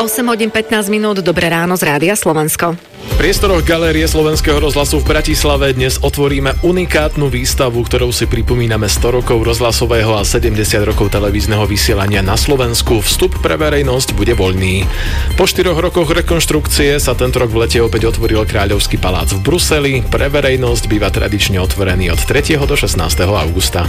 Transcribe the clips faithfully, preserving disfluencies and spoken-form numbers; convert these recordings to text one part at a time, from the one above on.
osem hodín pätnásť minút, dobré ráno z Rádia Slovensko. V priestoroch Galérie Slovenského rozhlasu v Bratislave dnes otvoríme unikátnu výstavu, ktorou si pripomíname sto rokov rozhlasového a sedemdesiat rokov televízneho vysielania na Slovensku. Vstup pre verejnosť bude voľný. Po štyroch rokoch rekonštrukcie sa tento rok v lete opäť otvoril Kráľovský palác v Bruseli. Pre verejnosť býva tradične otvorený od tretieho do šestnásteho augusta.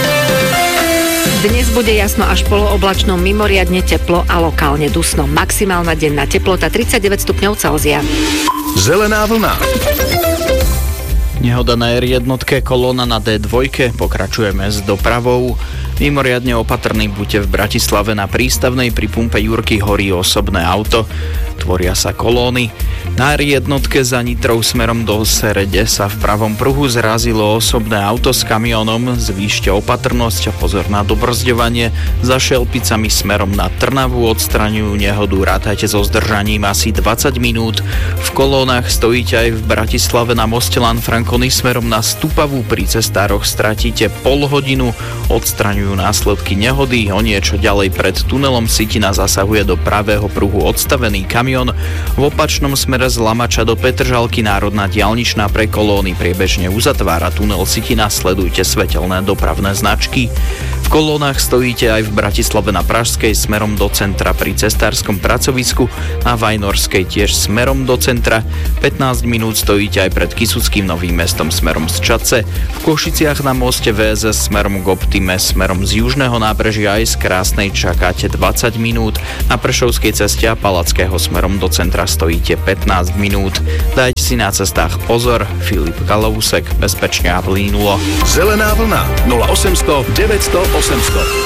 Dnes bude jasno až polooblačno, mimoriadne teplo a lokálne dusno. Maximálna denná teplota tridsaťdeväť stupňov Celzia. Zelená vlna. Nehoda na er jedna, kolóna na dé dva, pokračujeme s dopravou. Mimoriadne opatrný buďte v Bratislave, na prístavnej pri pumpe Jurky horí osobné auto. Tvoria sa kolóny. Na er jedna za Nitrou smerom do Serede sa v pravom pruhu zrazilo osobné auto s kamionom. Zvýšte opatrnosť a pozor na dobrzďovanie. Za Šelpicami smerom na Trnavu odstraňujú nehodu. Rátajte so zdržaním asi dvadsať minút. V kolónach stojíte aj v Bratislave na moste Lanfranconi smerom na Stupavú. Pri cestároch stratíte pol hodinu. Odstraňujú následky nehody. O niečo ďalej pred tunelom Sitina zasahuje do pravého pruhu odstavený kamión. V opačnom smere z Lamača do Petržalky národná diaľničná pre kolóny priebežne uzatvára tunel Sitina. Sledujte svetelné dopravné značky. V kolónach stojíte aj v Bratislave na Pražskej smerom do centra pri cestárskom pracovisku, na Vajnorskej tiež smerom do centra. pätnásť minút stojíte aj pred Kysuckým Novým Mestom smerom z Čadce. V Košiciach na moste vé es es smerom k Optime smerom z južného nábrežia aj z Krásnej čakáte dvadsať minút. Na Prešovskej ceste a Palackého smerom do centra stojíte pätnásť minút. Dajte si na cestách pozor. Filip Kalousek, bezpečne a plynulo. Zelená vlna nula osemsto deväťsto osemsto.